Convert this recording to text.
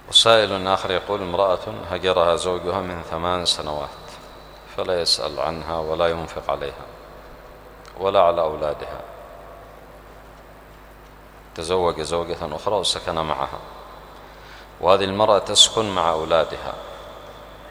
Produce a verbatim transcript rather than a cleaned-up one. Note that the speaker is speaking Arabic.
وسائل آخر يقول: امرأة هجرها زوجها من ثمان سنوات فلا يسأل عنها ولا ينفق عليها ولا على أولادها، تزوج زوجة أخرى وسكن معها، وهذه المرأة تسكن مع أولادها